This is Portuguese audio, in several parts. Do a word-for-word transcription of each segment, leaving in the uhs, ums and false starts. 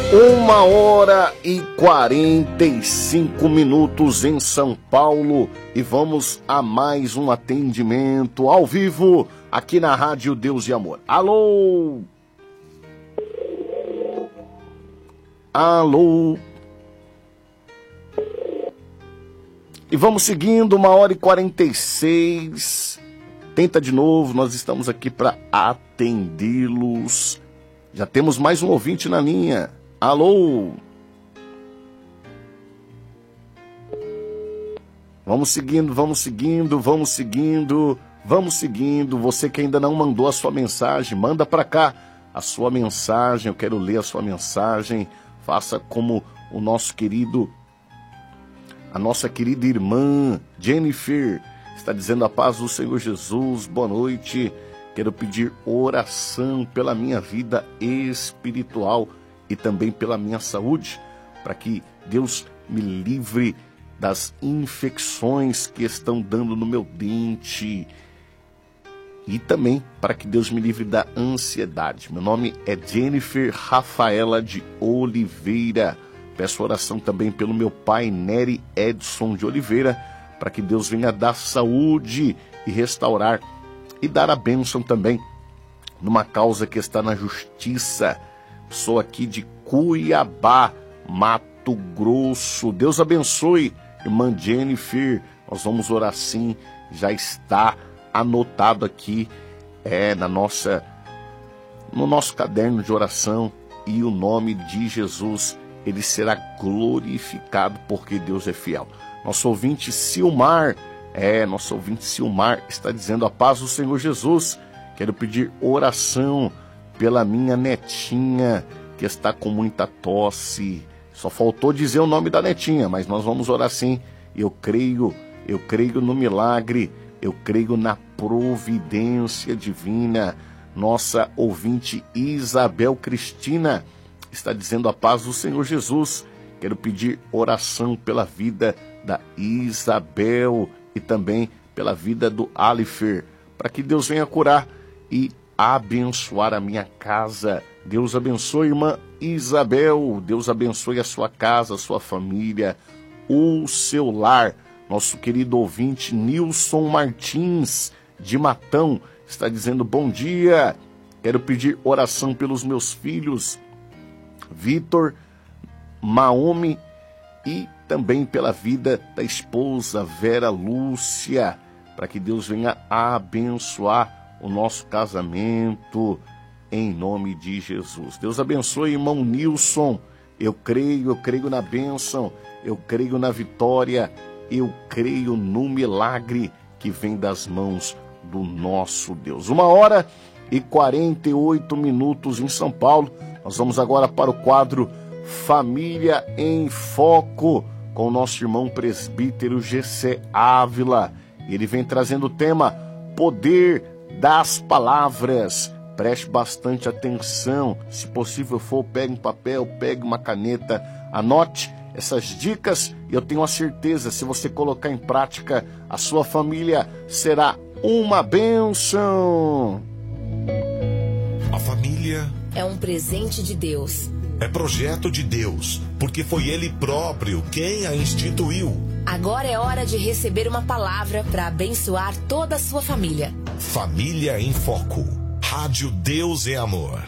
Uma hora e quarenta e cinco minutos em São Paulo e vamos a mais um atendimento ao vivo aqui na Rádio Deus e Amor. Alô? Alô? E vamos seguindo, uma hora e quarenta e seis. Tenta de novo, nós estamos aqui para atendê-los. Já temos mais um ouvinte na linha. Alô? Vamos seguindo, vamos seguindo, vamos seguindo, vamos seguindo. Você que ainda não mandou a sua mensagem, manda para cá a sua mensagem. Eu quero ler a sua mensagem. Faça como o nosso querido, a nossa querida irmã Jennifer está dizendo: a paz do Senhor Jesus, boa noite. Quero pedir oração pela minha vida espiritual e também pela minha saúde, para que Deus me livre das infecções que estão dando no meu dente e também para que Deus me livre da ansiedade. Meu nome é Jennifer Rafaela de Oliveira. Peço oração também pelo meu pai Nery Edson de Oliveira, para que Deus venha dar saúde e restaurar e dar a bênção também numa causa que está na justiça. Sou aqui de Cuiabá, Mato Grosso. Deus abençoe, irmã Jennifer. Nós vamos orar sim. Já está anotado aqui é, na nossa, no nosso caderno de oração. E o nome de Jesus, ele será glorificado, porque Deus é fiel. Nosso ouvinte Silmar, é, nosso ouvinte Silmar está dizendo: a paz do Senhor Jesus. Quero pedir oração pela minha netinha, que está com muita tosse. Só faltou dizer o nome da netinha, mas nós vamos orar sim. Eu creio, eu creio no milagre, eu creio na providência divina. Nossa ouvinte Isabel Cristina está dizendo: a paz do Senhor Jesus. Quero pedir oração pela vida da Isabel e também pela vida do Alifer, para que Deus venha curar e abençoar a minha casa. Deus abençoe, irmã Isabel. Deus abençoe a sua casa, a sua família, o seu lar. Nosso querido ouvinte Nilson Martins, de Matão, está dizendo: bom dia. Quero pedir oração pelos meus filhos, Vitor, Maome, e também pela vida da esposa Vera Lúcia, para que Deus venha abençoar o nosso casamento, em nome de Jesus. Deus abençoe, irmão Nilson. Eu creio, eu creio na bênção, eu creio na vitória, eu creio no milagre que vem das mãos do nosso Deus. Uma hora e quarenta e oito minutos em São Paulo. Nós vamos agora para o quadro Família em Foco, com o nosso irmão presbítero G C Ávila. Ele vem trazendo o tema Poder das Palavras. Preste bastante atenção. Se possível for, pegue um papel, pegue uma caneta, anote essas dicas e eu tenho a certeza, se você colocar em prática, a sua família será uma bênção. A família é um presente de Deus. É projeto de Deus, porque foi Ele próprio quem a instituiu. Agora é hora de receber uma palavra para abençoar toda a sua família. Família em Foco. Rádio Deus e Amor.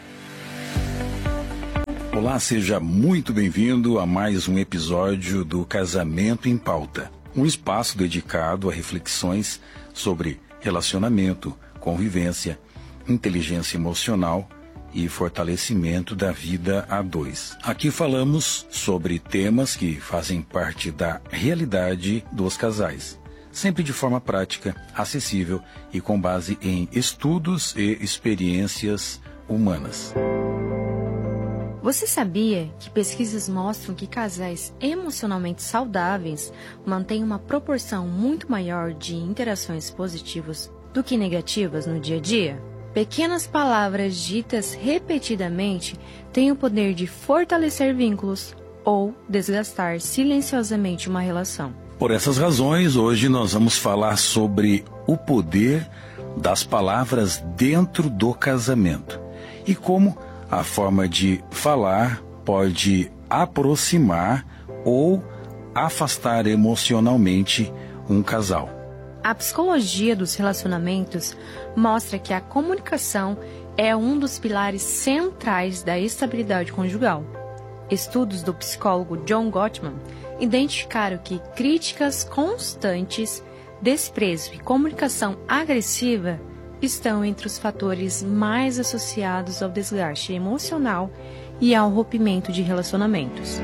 Olá, seja muito bem-vindo a mais um episódio do Casamento em Pauta. Um espaço dedicado a reflexões sobre relacionamento, convivência, inteligência emocional e fortalecimento da vida a dois. Aqui falamos sobre temas que fazem parte da realidade dos casais, sempre de forma prática, acessível e com base em estudos e experiências humanas. Você sabia que pesquisas mostram que casais emocionalmente saudáveis mantêm uma proporção muito maior de interações positivas do que negativas no dia a dia? Pequenas palavras ditas repetidamente têm o poder de fortalecer vínculos ou desgastar silenciosamente uma relação. Por essas razões, hoje nós vamos falar sobre o poder das palavras dentro do casamento e como a forma de falar pode aproximar ou afastar emocionalmente um casal. A psicologia dos relacionamentos mostra que a comunicação é um dos pilares centrais da estabilidade conjugal. Estudos do psicólogo John Gottman identificaram que críticas constantes, desprezo e comunicação agressiva estão entre os fatores mais associados ao desgaste emocional e ao rompimento de relacionamentos.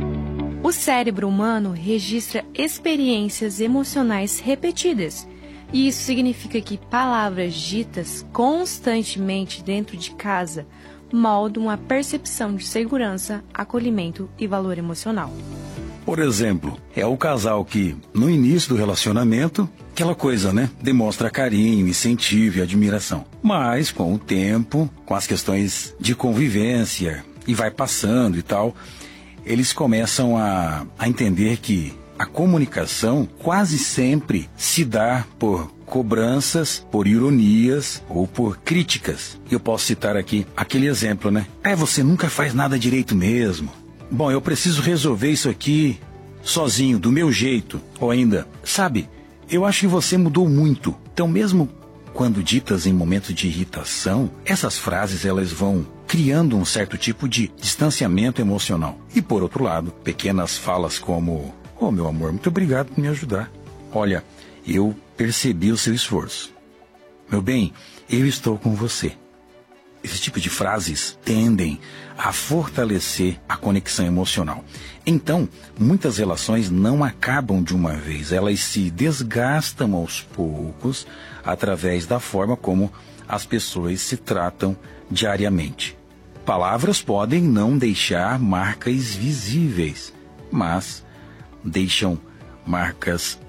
O cérebro humano registra experiências emocionais repetidas, e isso significa que palavras ditas constantemente dentro de casa moldam a percepção de segurança, acolhimento e valor emocional. Por exemplo, é o casal que, no início do relacionamento, aquela coisa, né? Demonstra carinho, incentivo e admiração. Mas, com o tempo, com as questões de convivência, e vai passando e tal, eles começam a, a entender que a comunicação quase sempre se dá por cobranças, por ironias ou por críticas. Eu posso citar aqui aquele exemplo, né? É, você nunca faz nada direito mesmo. Bom, eu preciso resolver isso aqui sozinho, do meu jeito. Ou ainda, sabe, eu acho que você mudou muito. Então, mesmo quando ditas em momentos de irritação, essas frases elas vão criando um certo tipo de distanciamento emocional. E por outro lado, pequenas falas como: "Oh, meu amor, muito obrigado por me ajudar. Olha, eu percebi o seu esforço. Meu bem, eu estou com você." Esse tipo de frases tendem a fortalecer a conexão emocional. Então, muitas relações não acabam de uma vez, elas se desgastam aos poucos através da forma como as pessoas se tratam diariamente. Palavras podem não deixar marcas visíveis, mas deixam marcas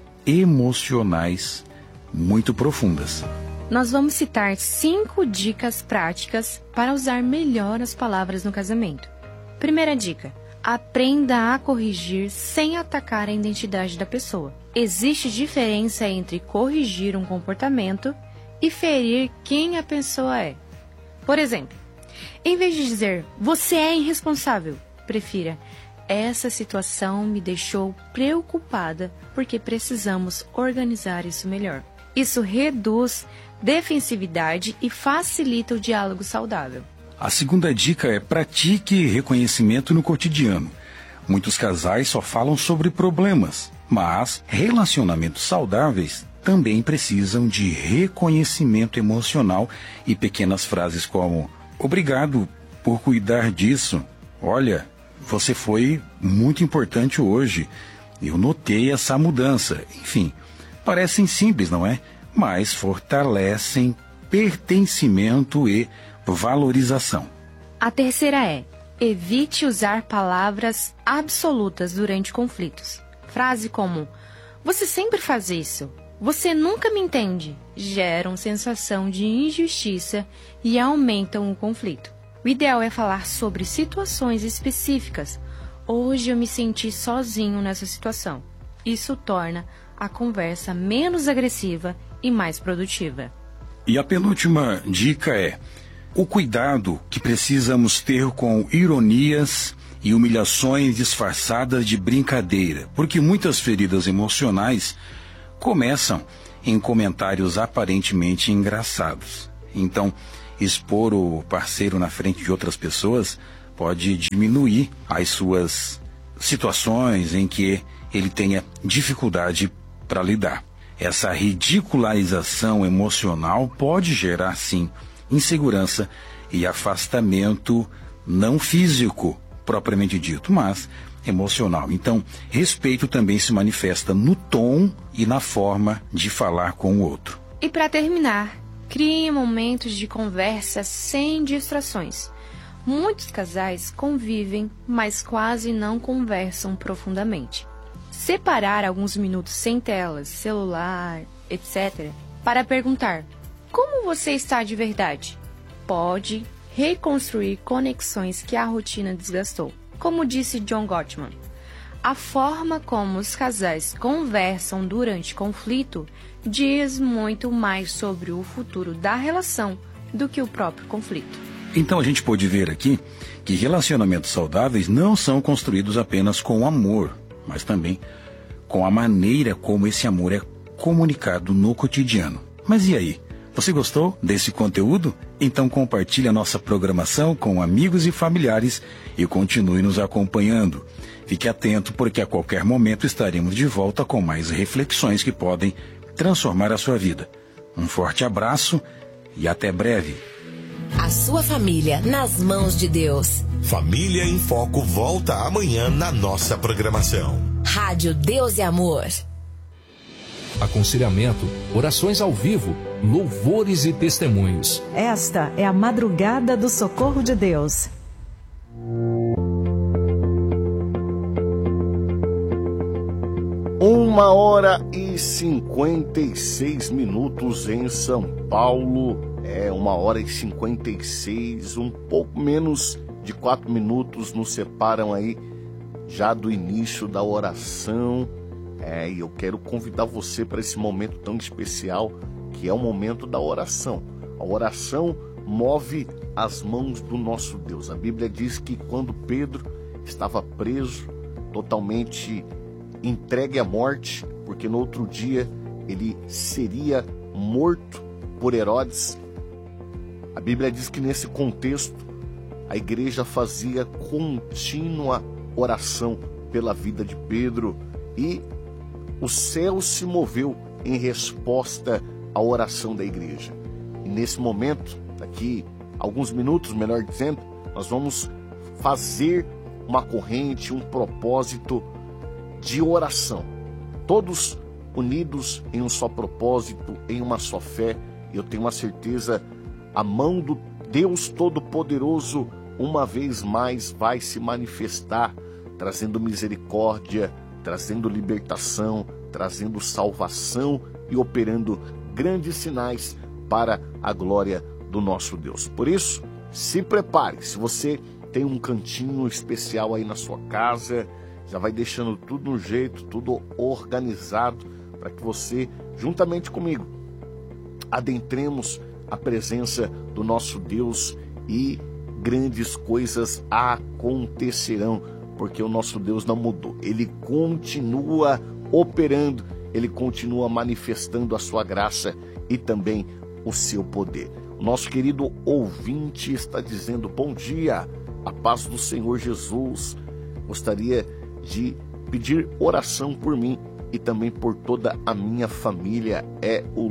emocionais muito profundas. Nós vamos citar cinco dicas práticas para usar melhor as palavras no casamento. Primeira dica: aprenda a corrigir sem atacar a identidade da pessoa. Existe diferença entre corrigir um comportamento e ferir quem a pessoa é. Por exemplo, em vez de dizer "você é irresponsável", prefira "essa situação me deixou preocupada porque precisamos organizar isso melhor". Isso reduz defensividade e facilita o diálogo saudável. A segunda dica é: pratique reconhecimento no cotidiano. Muitos casais só falam sobre problemas, mas relacionamentos saudáveis também precisam de reconhecimento emocional e pequenas frases como: "Obrigado por cuidar disso. Olha, você foi muito importante hoje. Eu notei essa mudança." Enfim, parecem simples, não é? Mas fortalecem pertencimento e valorização. A terceira é: evite usar palavras absolutas durante conflitos. Frase como "você sempre faz isso", "você nunca me entende", geram sensação de injustiça e aumentam o conflito. O ideal é falar sobre situações específicas. "Hoje eu me senti sozinho nessa situação." Isso torna a conversa menos agressiva e mais produtiva. E a penúltima dica é o cuidado que precisamos ter com ironias e humilhações disfarçadas de brincadeira, porque muitas feridas emocionais começam em comentários aparentemente engraçados. Então, expor o parceiro na frente de outras pessoas pode diminuir as suas situações em que ele tenha dificuldade para lidar. Essa ridicularização emocional pode gerar, sim, insegurança e afastamento não físico, propriamente dito, mas emocional. Então, respeito também se manifesta no tom e na forma de falar com o outro. E para terminar, crie momentos de conversa sem distrações. Muitos casais convivem, mas quase não conversam profundamente. Separar alguns minutos sem telas, celular, etcétera, para perguntar "como você está de verdade?" pode reconstruir conexões que a rotina desgastou. Como disse John Gottman, a forma como os casais conversam durante conflito diz muito mais sobre o futuro da relação do que o próprio conflito. Então a gente pôde ver aqui que relacionamentos saudáveis não são construídos apenas com amor, mas também com a maneira como esse amor é comunicado no cotidiano. Mas e aí? Você gostou desse conteúdo? Então compartilhe a nossa programação com amigos e familiares e continue nos acompanhando. Fique atento, porque a qualquer momento estaremos de volta com mais reflexões que podem transformar a sua vida. Um forte abraço e até breve. A sua família nas mãos de Deus. Família em Foco volta amanhã na nossa programação. Rádio Deus e Amor. Aconselhamento, orações ao vivo, louvores e testemunhos. Esta é a Madrugada do Socorro de Deus. Uma hora e cinquenta e seis minutos em São Paulo. É, uma hora e cinquenta e seis, um pouco menos de quatro minutos nos separam aí já do início da oração. É, e eu quero convidar você para esse momento tão especial, que é o momento da oração. A oração move as mãos do nosso Deus. A Bíblia diz que quando Pedro estava preso, totalmente entregue à morte, porque no outro dia ele seria morto por Herodes, a Bíblia diz que nesse contexto a igreja fazia contínua oração pela vida de Pedro e o céu se moveu em resposta à oração da igreja. E nesse momento, daqui alguns minutos, melhor dizendo, nós vamos fazer uma corrente, um propósito de oração. Todos unidos em um só propósito, em uma só fé. Eu tenho uma certeza, a mão do Deus Todo-Poderoso uma vez mais vai se manifestar, trazendo misericórdia, trazendo libertação, trazendo salvação e operando grandes sinais para a glória do nosso Deus. Por isso, se prepare. Se você tem um cantinho especial aí na sua casa, já vai deixando tudo no jeito, tudo organizado, para que você, juntamente comigo, adentremos a presença do nosso Deus e grandes coisas acontecerão, porque o nosso Deus não mudou. Ele continua operando, ele continua manifestando a sua graça e também o seu poder. O nosso querido ouvinte está dizendo: bom dia, a paz do Senhor Jesus. Gostaria de pedir oração por mim e também por toda a minha família. É o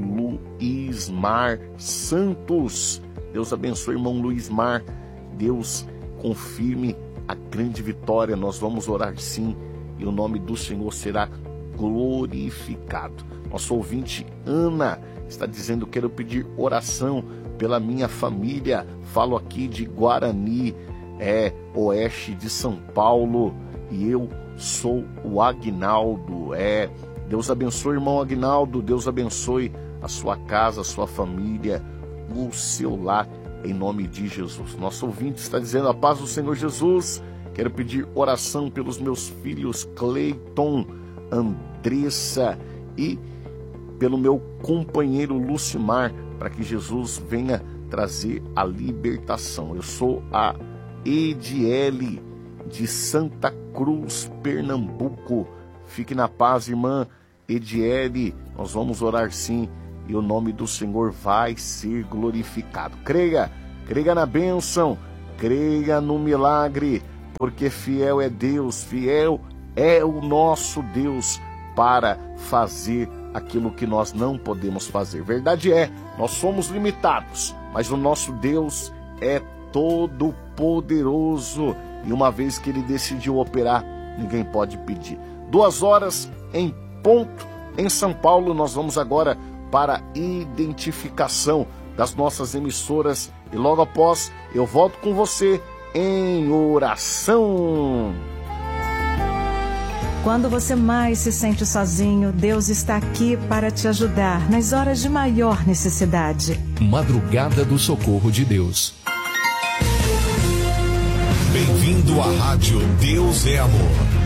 Luizmar Santos. Deus abençoe, irmão Luizmar. Deus confirme a grande vitória. Nós vamos orar sim, e o nome do Senhor será glorificado. Nosso ouvinte Ana está dizendo: quero pedir oração pela minha família. Falo aqui de Guarani, é oeste de São Paulo, e eu sou o Agnaldo. É, Deus abençoe, irmão Agnaldo. Deus abençoe a sua casa, a sua família, o seu lar, em nome de Jesus. Nosso ouvinte está dizendo: a paz do Senhor Jesus. Quero pedir oração pelos meus filhos Cleiton, Andressa e pelo meu companheiro Lucimar, para que Jesus venha trazer a libertação. Eu sou a Ediele de Santa Cruz, Pernambuco. Fique na paz, irmã Ediele. Nós vamos orar sim, e o nome do Senhor vai ser glorificado. Creia, creia na bênção, creia no milagre, porque fiel é Deus, fiel é o nosso Deus para fazer aquilo que nós não podemos fazer. Verdade é, nós somos limitados, mas o nosso Deus é todo poderoso, e uma vez que ele decidiu operar, ninguém pode pedir. Duas horas em ponto em São Paulo. Nós vamos agora para a identificação das nossas emissoras, e logo após eu volto com você em oração. Quando você mais se sente sozinho, Deus está aqui para te ajudar nas horas de maior necessidade. Madrugada do Socorro de Deus. Bem-vindo à Rádio Deus é Amor.